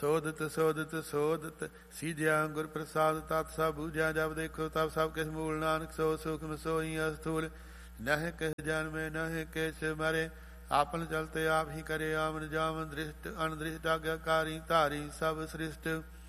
ਸੋਧਤ ਸੋਧਤ ਸੋਧਤ ਸੀਧਿਆ ਗੁਰ ਪ੍ਰਸਾਦ ਤਤ ਸਭ ਬੂਝਿਆ ਜਬ ਦੇਖੋ ਤਬ ਸਭ ਕਿਸ ਮੂਲ ਨਾਨਕ ਸੋ ਸੂਖਮ ਸੋਈ ਅਸਥੂਲ ਨਹਿ ਕਿਸ ਜਨਮੇ ਨਹਿ ਕਿਸ ਮਰੇ ਆਪਨ ਚਲਤੇ ਆਪ ਹੀ ਕਰੇ ਆਮਨ ਜਾਮਨ ਦ੍ਰਿਸ਼ਟ ਅਨਦ੍ਰਿਸ਼ਟ ਆਗਿਆਕਾਰੀ ਧਾਰੀ ਸਭ ਸ੍ਰਿਸ਼ਟ